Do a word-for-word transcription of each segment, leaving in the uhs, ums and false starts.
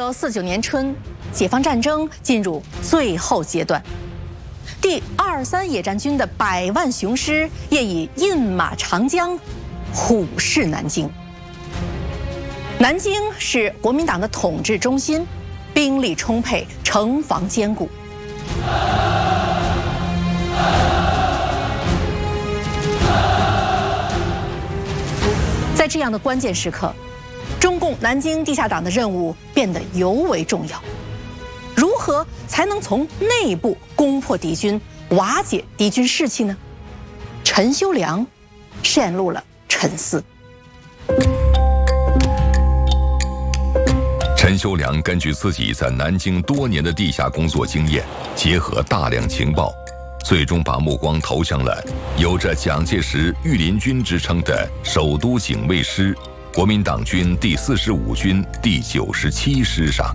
九四九年春，解放战争进入最后阶段，第二三野战军的百万雄师业已印马长江，虎视南京。南京是国民党的统治中心，兵力充沛，城防坚固。在这样的关键时刻，中共南京地下党的任务变得尤为重要。如何才能从内部攻破敌军，瓦解敌军士气呢？陈修良陷入了沉思。 陈修良根据自己在南京多年的地下工作经验，结合大量情报，最终把目光投向了有着蒋介石御林军之称的首都警卫师国民党军第四十五军第九十七师上。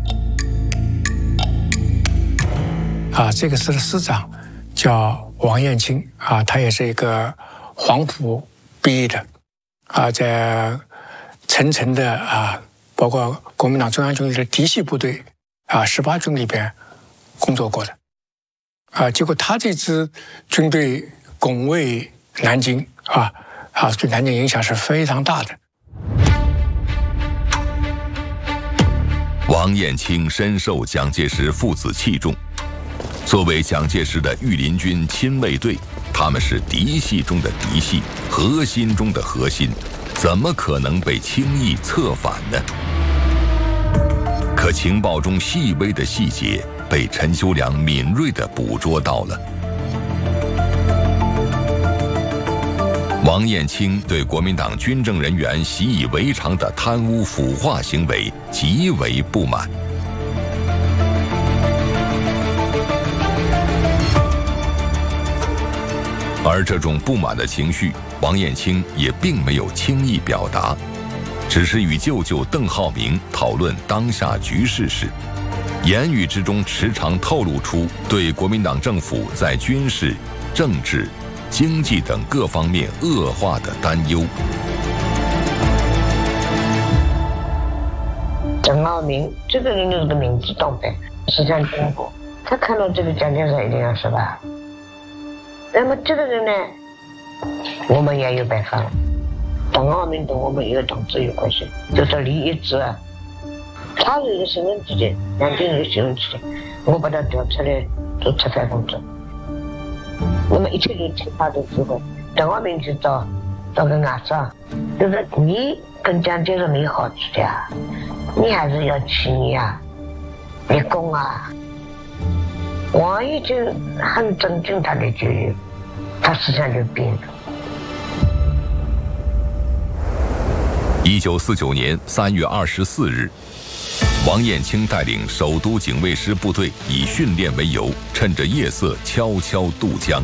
啊，这个师的师长叫王彦卿啊，他也是一个黄埔毕业的啊，在层层的啊，包括国民党中央军委的嫡系部队啊，十八军里边工作过的啊，结果他这支军队拱卫南京啊啊，对南京影响是非常大的。 王彦卿深受蒋介石父子器重。作为蒋介石的御林军亲卫队，他们是嫡系中的嫡系，核心中的核心，怎么可能被轻易策反呢？可情报中细微的细节被陈修良敏锐地捕捉到了。王彦卿对国民党军政人员习以为常的贪污腐化行为极为不满。而这种不满的情绪，王彦卿也并没有轻易表达，只是与舅舅邓浩明讨论当下局势时，言语之中时常透露出对国民党政府在军事、政治、经济等各方面恶化的担忧。 邓浩明这个人就是个民主党的，思想中国，他看到这个蒋介石一定要失败。那么这个人呢，我们也有办法了。邓浩明跟我们一个党制有关系，就是李一之啊，他有一个新闻基地，南京有一个新闻基地，我把他调出来做策反工作。那么一切就听他的指挥。邓浩明去找找个外长，就是你跟蒋介石没好处的啊，你还是要起义啊，立功啊。王毅就很尊敬他的决议，他思想就变了。 一九四九年三月二十四日，王彦卿带领首都警卫师部队以训练为由，趁着夜色悄悄渡江。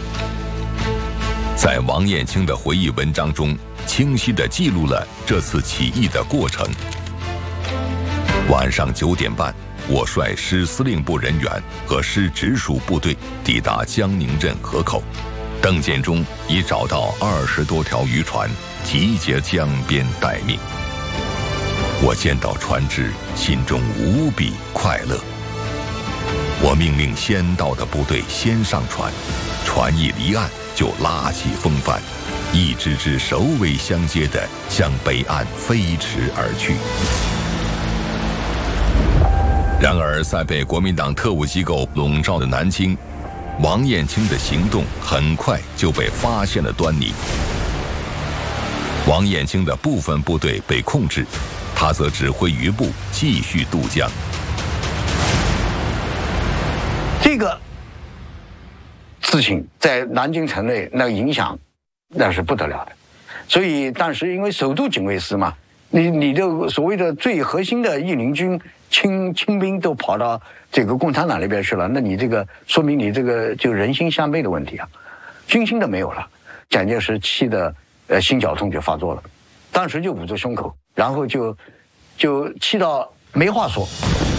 在王彦卿的回忆文章中，清晰地记录了这次起义的过程。晚上九点半。我率师司令部人员和师直属部队抵达江宁镇河口，邓建中已找到二十多条渔船，集结江边待命。我见到船只，心中无比快乐。我命令先到的部队先上船，船一离岸就拉起风帆，一支支首尾相接地向北岸飞驰而去。然而，在被国民党特务机构笼罩的南京，王彦卿的行动很快就被发现了端倪。王彦卿的部分部队被控制，他则指挥余部继续渡江。 这个事情在南京城内那个影响那是不得了的，所以当时因为首都警卫师嘛，你你的所谓的最核心的御林军清清兵都跑到这个共产党那边去了，那你这个说明你这个就人心向背的问题啊，军心都没有了。蒋介石气的呃心绞痛就发作了，当时就捂着胸口，然后就就气到没话说。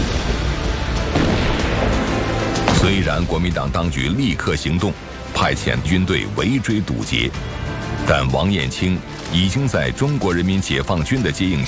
虽然国民党当局立刻行动，派遣军队围追堵截，但王彦卿已经在中国人民解放军的接应下